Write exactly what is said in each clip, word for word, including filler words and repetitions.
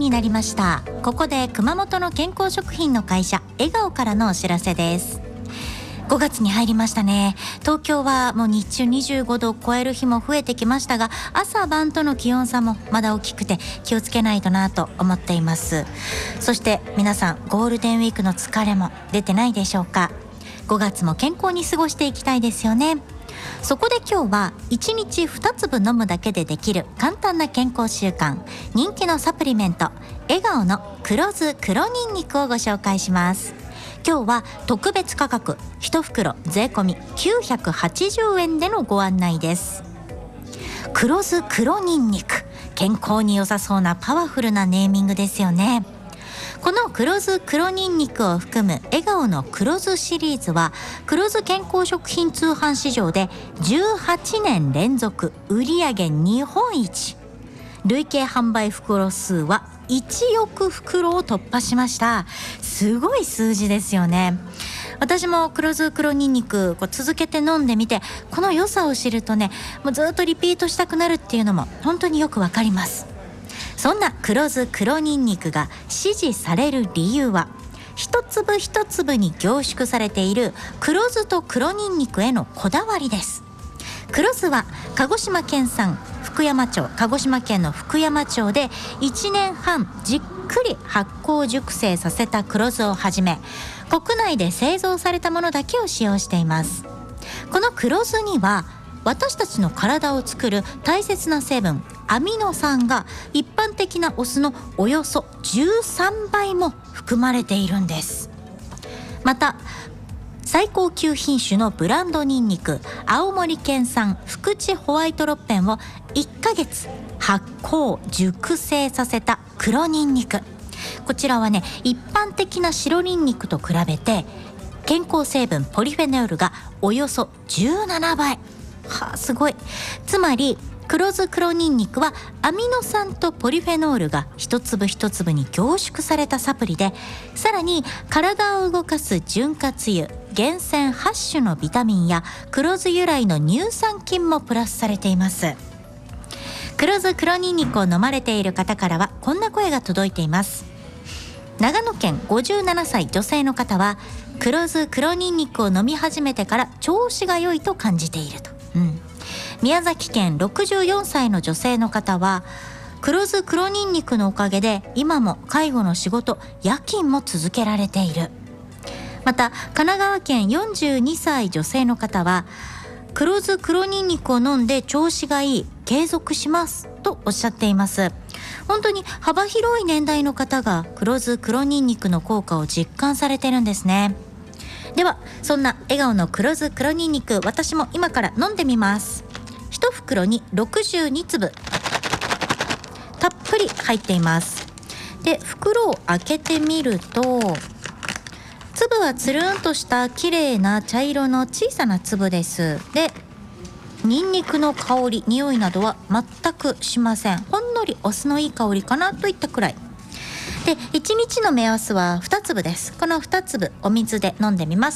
になりました。ここで熊本の健康食品の会社笑顔からのお知らせです。ごがつに入りましたね。東京はもう日中にじゅうごどを超える日も増えてきましたが、朝晩との気温差もまだ大きくて気をつけないとなと思っています。そして皆さん、ゴールデンウィークの疲れも出てないでしょうか。ごがつも健康に過ごしていきたいですよね。そこで今日はいちにちにつぶ飲むだけでできる簡単な健康習慣、人気のサプリメント笑顔の黒酢黒ニンニクをご紹介します。今日は特別価格いち袋税込みきゅうひゃくはちじゅうえんでのご案内です。黒酢黒ニンニク、健康に良さそうなパワフルなネーミングですよね。この黒酢黒ニンニクを含む笑顔の黒酢シリーズは黒酢健康食品通販市場でじゅうはちねん連続売上日本一、累計販売袋数はいちおく袋を突破しました。すごい数字ですよね。私も黒酢黒ニンニクこう続けて飲んでみて、この良さを知るとね、もうずっとリピートしたくなるっていうのも本当によくわかります。そんな黒酢黒ニンニクが支持される理由は、一粒一粒に凝縮されている黒酢と黒ニンニクへのこだわりです。黒酢は鹿児島県産福山町、鹿児島県の福山町でいちねんはんじっくり発酵熟成させた黒酢をはじめ、国内で製造されたものだけを使用しています。この黒酢には私たちの体を作る大切な成分アミノ酸が一般的なお酢のおよそじゅうさんばいも含まれているんです。また最高級品種のブランドニンニク青森県産福地ホワイトロッペンをいっかげつ発酵熟成させた黒ニンニク、こちらはね、一般的な白ニンニクと比べて健康成分ポリフェノールがおよそじゅうななばい、はあ、すごい。つまり黒酢黒ニンニクはアミノ酸とポリフェノールが一粒一粒に凝縮されたサプリで、さらに体を動かす潤滑油厳選はち種のビタミンや黒酢由来の乳酸菌もプラスされています。黒酢黒ニンニクを飲まれている方からはこんな声が届いています。長野県ごじゅうななさい女性の方は、黒酢黒ニンニクを飲み始めてから調子が良いと感じていると、うん、宮崎県ろくじゅうよんさいの女性の方は、黒酢黒ニンニクのおかげで今も介護の仕事夜勤も続けられている。また神奈川県よんじゅうにさい女性の方は、黒酢黒ニンニクを飲んで調子がいい、継続しますとおっしゃっています。本当に幅広い年代の方が黒酢黒ニンニクの効果を実感されてるんですね。ではそんな笑顔の黒酢黒ニンニク、私も今から飲んでみます。いち袋にろくじゅうにつぶたっぷり入っています。で袋を開けてみると、粒はつるんとした綺麗な茶色の小さな粒です。でニンニクの香り匂いなどは全くしません。ほんのりお酢のいい香りかなといったくらいで、いちにちの目安はにつぶです。このにつぶお水で飲んでみます。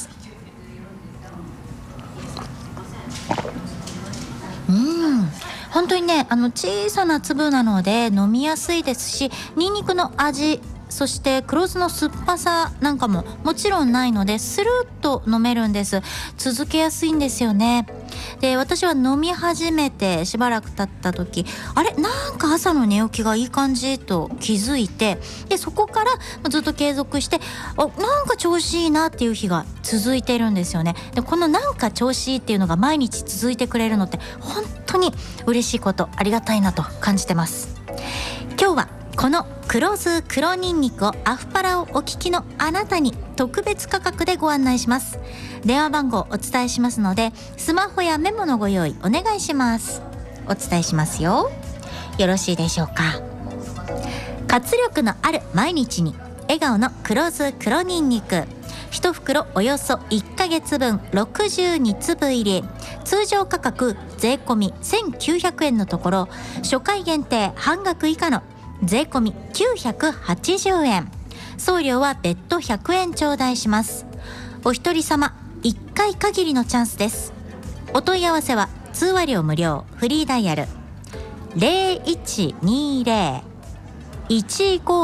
うーん本当にね、あの小さな粒なので飲みやすいですし、ニンニクの味、そして黒酢の酸っぱさなんかももちろんないので、スルッと飲めるんです。続けやすいんですよね。で私は飲み始めてしばらく経った時、あれなんか朝の寝起きがいい感じと気づいて、でそこからずっと継続して、あなんか調子いいなっていう日が続いているんですよね。でこのなんか調子いいっていうのが毎日続いてくれるのって本当に嬉しいこと、ありがたいなと感じてます。今日はこの黒酢黒ニンニクをアフパラをお聞きのあなたに特別価格でご案内します。電話番号お伝えしますので、スマホやメモのご用意お願いします。お伝えしますよ。よろしいでしょうか。活力のある毎日に笑顔の黒酢黒ニンニク、いち袋およそいっかげつぶんろくじゅうにつぶ入り、通常価格税込みせんきゅうひゃくえんのところ、初回限定半額以下の税込みきゅうひゃくはちじゅうえん、送料は別途ひゃくえん頂戴します。お一人様いっかい限りのチャンスです。お問い合わせは通話料無料、フリーダイヤル ゼロいちにゼロ いちご